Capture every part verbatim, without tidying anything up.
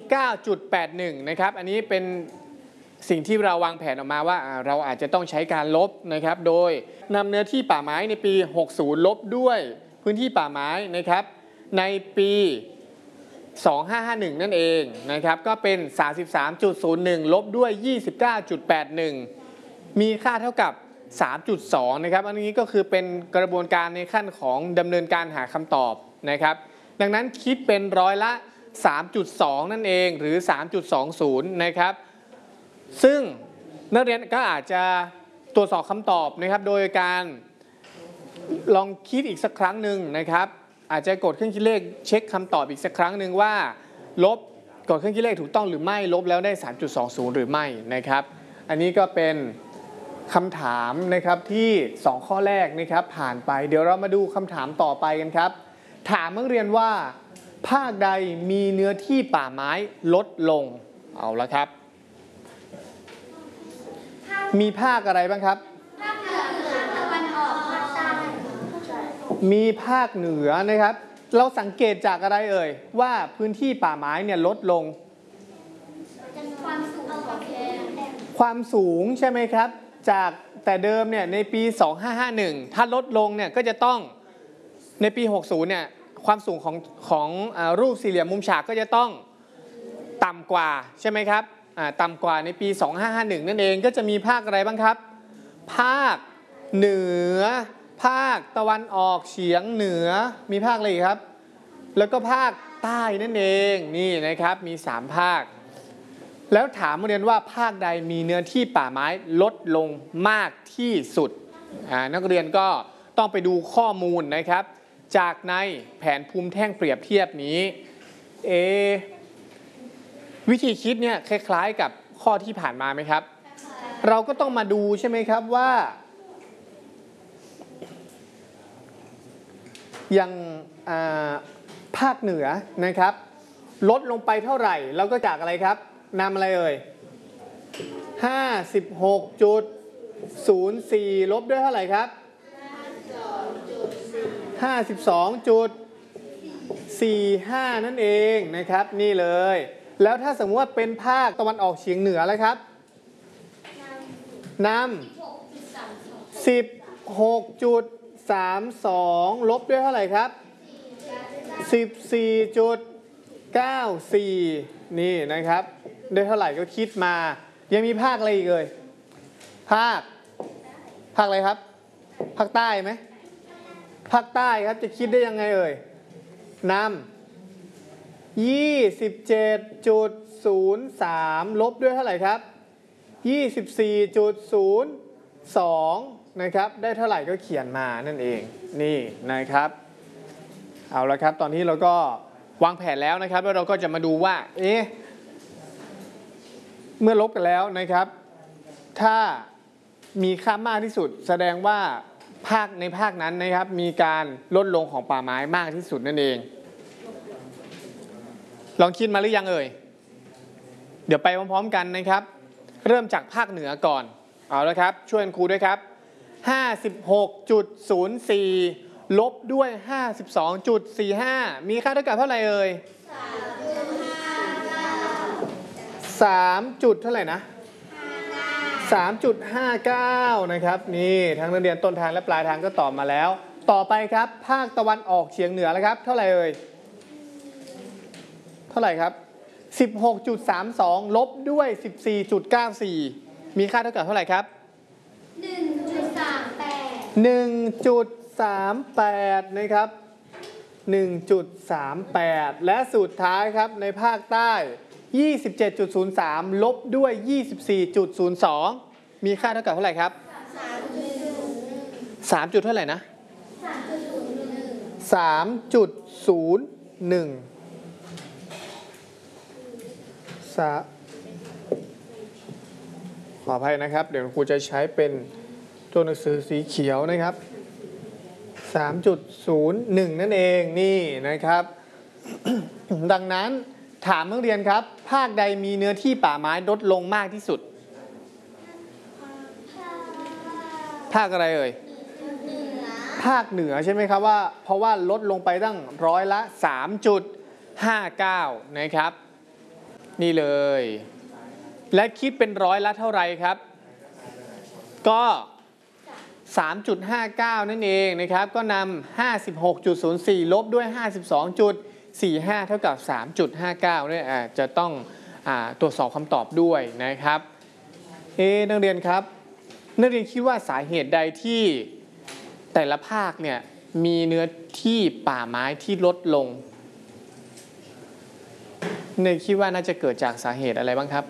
เก้าจุดแปดหนึ่ง นะครับอันนี้เป็นสิ่งที่เราวางแผนออกมาว่าเราอาจจะต้องใช้การลบนะครับโดยนำเนื้อที่ป่าไม้ในปีหกสิบลบด้วยพื้นที่ป่าไม้นะครับในปีสองพันห้าร้อยห้าสิบเอ็ดนั่นเองนะครับก็เป็น สามสิบสามจุดศูนย์หนึ่ง ลบด้วย ยี่สิบเก้าจุดแปดหนึ่ง มีค่าเท่ากับ สามจุดสอง นะครับอันนี้ก็คือเป็นกระบวนการในขั้นของดำเนินการหาคำตอบนะครับดังนั้นคิดเป็นร้อยละ สามจุดสอง นั่นเองหรือ สามจุดสองศูนย์ นะครับซึ่งนักเรียนก็อาจจะตรวจสอบคำตอบนะครับโดยการลองคิดอีกสักครั้งหนึ่งนะครับอาจจะกดเครื่องคิดเลขเช็คคำตอบอีกสักครั้งหนึ่งว่าลบกดเครื่องคิดเลขถูกต้องหรือไม่ลบแล้วได้ สามจุดสองศูนย์ หรือไม่นะครับอันนี้ก็เป็นคำถามนะครับที่สองข้อแรกนะครับผ่านไปเดี๋ยวเรามาดูคำถามต่อไปกันครับถามนักเรียนว่าภาคใดมีเนื้อที่ป่าไม้ลดลงเอาละครับมีภาคอะไรบ้างครับภาคเหนือตะวันออกภาคใต้มีภาคเหนือนะครับเราสังเกตจากอะไรเอ่ยว่าพื้นที่ป่าไม้เนี่ยลดลงความสูงของแผ่นความสูงใช่ไหมครับจากแต่เดิมเนี่ยในปีสองพันห้าร้อยห้าสิบเอ็ดถ้าลดลงเนี่ยก็จะต้องในปีหกสิบเนี่ยความสูงของของรูปสี่เหลี่ยมมุมฉากก็จะต้องต่ำกว่าใช่ไหมครับต่ำกว่าในปีสองพันห้าร้อยห้าสิบเอ็ดนั่นเองก็จะมีภาคอะไรบ้างครับภาคเหนือภาคตะวันออกเฉียงเหนือมีภาคอะไรครับแล้วก็ภาคใต้นั่นเองนี่นะครับมีสามภาคแล้วถามเรียนว่าภาคใดมีเนื้อที่ป่าไม้ลดลงมากที่สุดนักเรียนก็ต้องไปดูข้อมูลนะครับจากในแผนภูมิแท่งเปรียบเทียบนี้เอวิธีคิดเนี่ยคล้ายๆกับข้อที่ผ่านมาไหมครับเราก็ต้องมาดูใช่ไหมครับว่าอย่างภาคเหนือนะครับลดลงไปเท่าไหร่เราก็จากอะไรครับนำอะไรเอ่ย ห้าสิบหกจุดศูนย์สี่ ลบด้วยเท่าไหร่ครับ ห้าสิบสองจุดสี่ห้า นั่นเองนะครับนี่เลยแล้วถ้าสมมติว่าเป็นภาคตะวันออกเฉียงเหนือแล้วครับนำ สิบหกจุดสามสอง ลบด้วยเท่าไหร่ครับ สิบสี่จุดเก้าสี่ นี่นะครับได้เท่าไหร่ก็คิดมายังมีภาคอะไรอีกเลยภาคภาคอะไรครับภาคใต้ไหมภาคใต้ครับจะคิดได้ยังไงเอ่ยนำ ยี่สิบเจ็ดจุดศูนย์สาม ลบด้วยเท่าไหร่ครับ ยี่สิบสี่จุดศูนย์สอง นะครับได้เท่าไหร่ก็เขียนมานั่นเองนี่นะครับเอาละครับตอนนี้เราก็วางแผนแล้วนะครับแล้วเราก็จะมาดูว่าเอ๊ะเมื่อลบกันแล้วนะครับถ้ามีค่ามากที่สุดแสดงว่าภาคในภาคนั้นนะครับมีการลดลงของป่าไม้มากที่สุดนั่นเองลองคิดมาหรือยังเอ่ยเดี๋ยวไปพร้อมๆกันนะครับเริ่มจากภาคเหนือก่อนเอาละครับช่วยครูด้วยครับ ห้าสิบหกจุดศูนย์สี่ ลบด้วย ห้าสิบสองจุดสี่ห้า มีค่าเท่ากับเท่าไหร่เอ่ยสามจุดเท่าไหร่นะ สามจุดห้าเก้า นะครับนี่ทั้งนักเรียนต้นทางและปลายทางก็ตอบมาแล้วต่อไปครับภาคตะวันออกเฉียงเหนือแล้วครับเท่าไหร่เอ่ยเท่าไหร่ครับ สิบหกจุดสามสอง ลบด้วย สิบสี่จุดเก้าสี่ มีค่าเท่ากับเท่าไหร่ครับหนึ่งจุดสามแปดหนึ่งจุดสามแปด นะครับ หนึ่งจุดสามแปด และสุดท้ายครับในภาคใต้ ยี่สิบเจ็ดจุดศูนย์สาม ลบด้วย ยี่สิบสี่จุดศูนย์สอง มีค่าเท่ากับเท่าไหร่ครับ สาม จุดเท่าไหร่นะ สามจุดศูนย์หนึ่ง ขออภัยนะครับเดี๋ยวครูจะใช้เป็นตัวหนังสือสีเขียวนะครับ สามจุดศูนย์หนึ่ง นั่นเองนี่นะครับ ดังนั้นถามนักเรียนครับภาคใดมีเนื้อที่ป่าไม้ลดลงมากที่สุดภาคอะไรเอ่ยภาคเหนือใช่ไหมครับว่าเพราะว่าลดลงไปตั้งร้อยละ สามจุดห้าเก้า นะครับนี่เลย และคิดเป็นร้อยละเท่าไหร่ครับก็ สามจุดห้าเก้า นั่นเองนะครับก็นำ ห้าสิบหกจุดศูนย์สี่ ลบด้วย ห้าสิบสองจุดสี่ห้า เท่ากับ สามจุดห้าเก้า เนี่ยจะต้องอ่าตรวจสอบคำตอบด้วยนะครับเอ๊นักเรียนครับนักเรียนคิดว่าสาเหตุใดที่แต่ละภาคเนี่ยมีเนื้อที่ป่าไม้ที่ลดลงเนยคิดว่าน่าจะเกิดจากสาเหตุอะไรบ้างครับ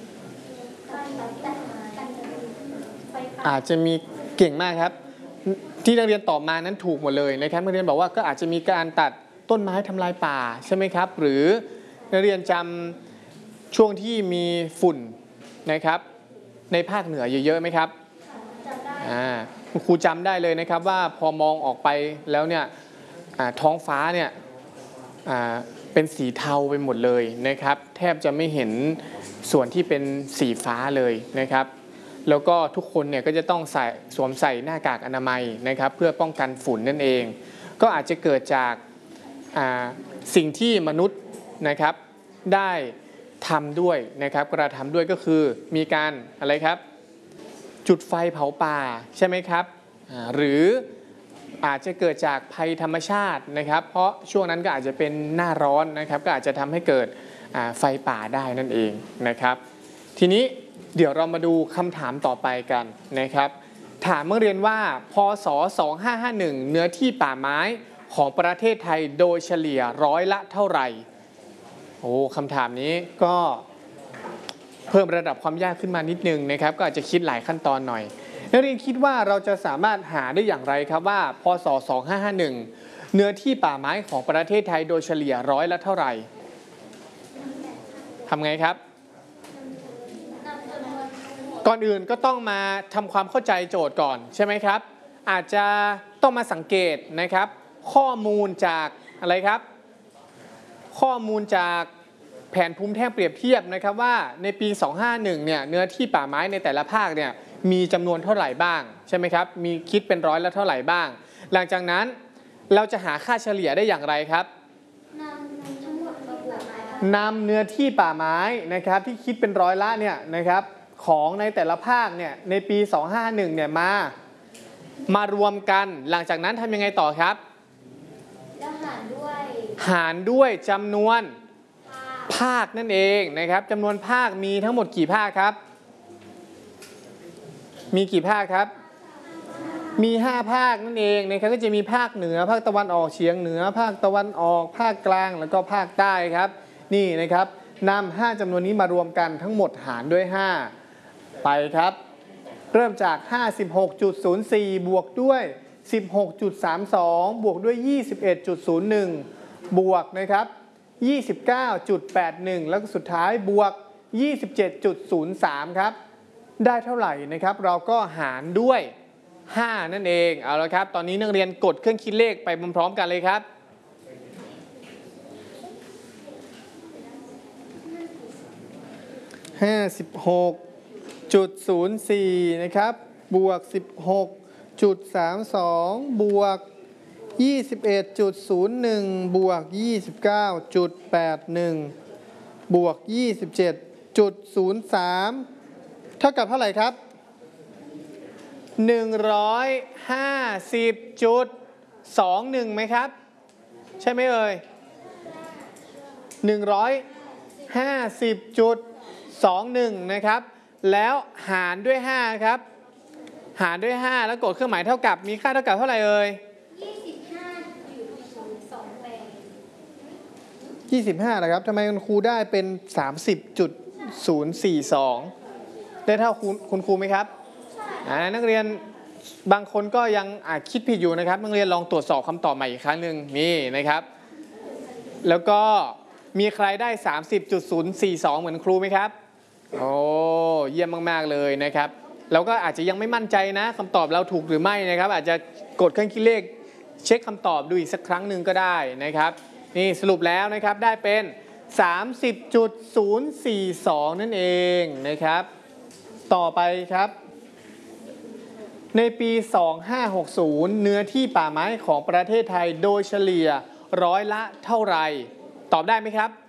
อาจจะมีเก่งมากครับที่นักเรียนตอบมานั้นถูกหมดเลยนะครับนักเรียนบอกว่าก็อาจจะมีการตัดต้นไม้ทำลายป่าใช่ไหมครับหรือนักเรียนจำช่วงที่มีฝุ่นนะครับในภาคเหนือเยอะๆไหมครับอ่าครูจำได้เลยนะครับว่าพอมองออกไปแล้วเนี่ยท้องฟ้าเนี่ยเป็นสีเทาไปหมดเลยนะครับแทบจะไม่เห็นส่วนที่เป็นสีฟ้าเลยนะครับแล้วก็ทุกคนเนี่ยก็จะต้องใส่สวมใส่หน้ากากอนามัยนะครับเพื่อป้องกันฝุ่นนั่นเองก็อาจจะเกิดจากสิ่งที่มนุษย์นะครับได้ทำด้วยนะครับกระทำด้วยก็คือมีการอะไรครับจุดไฟเผาป่าใช่ไหมครับหรืออาจจะเกิดจากภัยธรรมชาตินะครับเพราะช่วงนั้นก็อาจจะเป็นหน้าร้อนนะครับก็อาจจะทำให้เกิดไฟป่าได้นั่นเองนะครับทีนี้เดี๋ยวเรามาดูคำถามต่อไปกันนะครับถามนักเรียนว่าพ.ศ. สองพันห้าร้อยห้าสิบเอ็ดเนื้อที่ป่าไม้ของประเทศไทยโดยเฉลี่ยร้อยละเท่าไหร่โอ้คำถามนี้ก็เพิ่มระดับความยากขึ้นมานิดนึงนะครับก็อาจจะคิดหลายขั้นตอนหน่อยนักเรียนคิดว่าเราจะสามารถหาได้อย่างไรครับว่าพ.ศ. สองพันห้าร้อยห้าสิบเอ็ดเนื้อที่ป่าไม้ของประเทศไทยโดยเฉลี่ยร้อยละเท่าไหร่ทำไงครับก่อนอื่นก็ต้องมาทำความเข้าใจโจทย์ก่อนใช่ไหมครับอาจจะต้องมาสังเกตนะครับข้อมูลจากอะไรครับข้อมูลจากแผนภูมิแท่งเปรียบเทียบนะครับว่าในปีสองพันห้าร้อยห้าสิบเอ็ดเนี่ยเนื้อที่ป่าไม้ในแต่ละภาคเนี่ยมีจำนวนเท่าไหร่บ้างใช่ไหมครับมีคิดเป็นร้อยละเท่าไหร่บ้างหลังจากนั้นเราจะหาค่าเฉลี่ยได้อย่างไรครับนำเนื้อที่ป่าไม้นะครับที่คิดเป็นร้อยละเนี่ยนะครับของในแต่ละภาคเนี่ยในปีสองพันห้าร้อยห้าสิบเอ็ดเนี่ยมามารวมกันหลังจากนั้นทำยังไงต่อครับหารด้วยหารด้วยจำนวนภาคนั่นเองนะครับจำนวนภาคมีทั้งหมดกี่ภาคครับมีกี่ภาคครับมีห้าภาคนั่นเองนะครับก็จะมีภาคเหนือภาคตะวันออกเฉียงเหนือภาคตะวันออกภาคกลางแล้วก็ภาคใต้ครับนี่นะครับนำห้าจำนวนนี้มารวมกันทั้งหมดหารด้วยห้าไปครับเริ่มจาก ห้าสิบหกจุดศูนย์สี่ บวกด้วย สิบหกจุดสามสอง บวกด้วย ยี่สิบเอ็ดจุดศูนย์หนึ่ง บวกนะครับ ยี่สิบเก้าจุดแปดหนึ่ง แล้วก็สุดท้ายบวก ยี่สิบเจ็ดจุดศูนย์สาม ครับได้เท่าไหร่นะครับเราก็หารด้วยห้านั่นเองเอาละครับตอนนี้นักเรียนกดเครื่องคิดเลขไปพร้อมๆกันเลยครับห้าสิบหกจุดศูนย์สี่ นะครับบวก สิบหกจุดสามสอง บวก ยี่สิบเอ็ดจุดศูนย์หนึ่ง บวก ยี่สิบเก้าจุดแปดหนึ่ง บวก ยี่สิบเจ็ดจุดศูนย์สาม เท่ากับเท่าไหร่ครับหนึ่งร้อยห้าสิบจุดสองหนึ่ง ไหมครับใช่ไหมเอ่ยหนึ่งร้อยห้าสิบจุดสองหนึ่ง นะครับแล้วหารด้วยห้าครับหารด้วยห้าแล้วกดเครื่องหมายเท่ากับมีค่าเท่ากับเท่าไหร่เอ่ยยี่สิบห้าจุดศูนย์สองแปด ยี่สิบห้านะครับทำไมคุณครูได้เป็น สามสิบจุดศูนย์สี่สอง ได้เท่าคุณคุณครูไหมครับอ่านักเรียนบางคนก็ยังอาจคิดผิดอยู่นะครับนักเรียนลองตรวจสอบคำตอบใหม่อีกครั้งหนึ่งนี่นะครับแล้วก็มีใครได้ สามสิบจุดศูนย์สี่สอง เหมือนครูไหมครับโอ้เยี่ยมมากๆเลยนะครับเราก็อาจจะยังไม่มั่นใจนะคำตอบเราถูกหรือไม่นะครับอาจจะกดเครื่องคิดเลขเช็คคำตอบดูอีกสักครั้งหนึ่งก็ได้นะครับนี่สรุปแล้วนะครับได้เป็น สามสิบจุดศูนย์สี่สอง นั่นเองนะครับต่อไปครับในปี สองพันห้าร้อยหกสิบ เนื้อที่ป่าไม้ของประเทศไทยโดยเฉลี่ยร้อยละเท่าไหร่ตอบได้ไหมครับ